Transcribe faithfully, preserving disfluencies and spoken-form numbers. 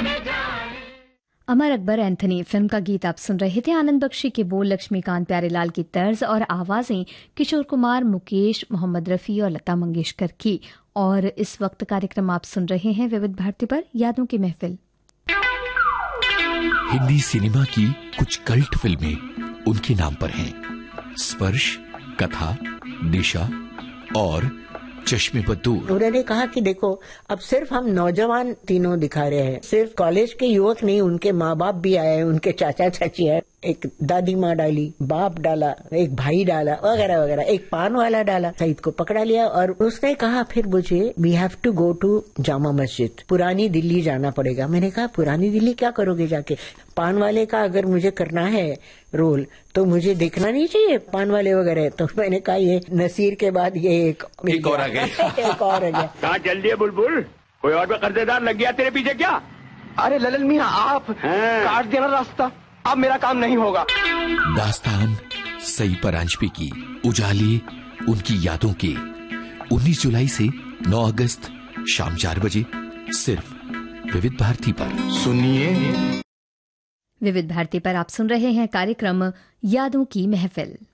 Amar Akbar Anthony film का गीत आप सुन रहे थे। आनंद बख्शी के बोल लक्ष्मीकांत प्यारेलाल की तर्ज और आवाजें किशोर कुमार, मुकेश, मोहम्मद रफी और लता मंगेशकर की। और इस वक्त कार्यक्रम आप सुन रहे हैं विविध भारती पर यादों की महफिल। हिंदी सिनेमा की कुछ कल्ट फिल्में उनके नाम पर हैं। स्पर्श, कथा, दिशा और चश्मे बदूर। उन्होंने कहा कि देखो अब सिर्फ हम नौजवान तीनों दिखा रहे हैं, सिर्फ कॉलेज के युवक नहीं, उनके माँ बाप भी आए, उनके चाचा चाची आए, एक दादी माँ डाली, बाप डाला, एक भाई डाला, वगैरह वगैरह, एक पान वाला डाला। सईद को पकड़ा लिया और उसने कहा फिर मुझे we have to go to Jama Masjid, पुरानी दिल्ली जाना पड़ेगा। मैंने कहा पुरानी दिल्ली क्या करोगे जाके? पान वाले का अगर मुझे करना है रोल तो मुझे देखना नहीं चाहिए पान वाले वगैरह। तो मैंने कहा ये नसीर के बाद ये एक, एक और आ गया एक और आ गया। कहाँ चल दिए बुलबुल? कोई और भी कर्जेदार लग गया तेरे पीछे क्या? अरे ललन मियाँ आप काट देना रास्ता, अब मेरा काम नहीं होगा। दास्तान सई परांजपे की उजाले उनकी यादों के उन्नीस जुलाई से नौ अगस्त शाम चार बजे सिर्फ विविध भारती पर सुनिए। विविध भारती पर आप सुन रहे हैं कार्यक्रम यादों की महफिल।